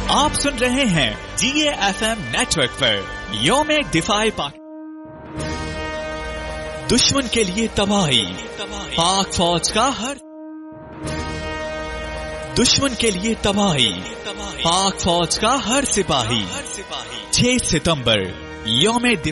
आप सुन रहे हैं GAFM नेटवर्क पर यौम दिफाए पाक। दुश्मन के लिए तबाही, पाक फौज का हर दुश्मन के लिए तबाही, पाक फौज का हर सिपाही। 6 सितंबर यौम